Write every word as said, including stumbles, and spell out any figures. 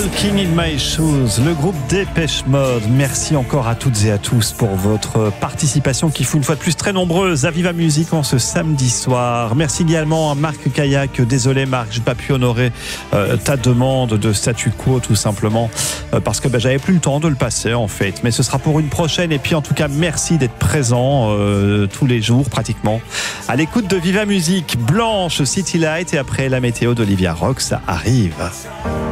Walking in my shoes, le groupe Dépêche Mode. Merci encore à toutes et à tous pour votre participation qui fut une fois de plus très nombreuse à Viva Musique en ce samedi soir. Merci également à Marc Caillac. Désolé Marc, j'ai pas pu honorer euh, ta demande de statu quo tout simplement euh, parce que bah, j'avais plus le temps de le passer en fait. Mais ce sera pour une prochaine et puis en tout cas merci d'être présent euh, tous les jours pratiquement à l'écoute de Viva Musique. Blanche, City Light et après la météo d'Olivia Rock, ça arrive.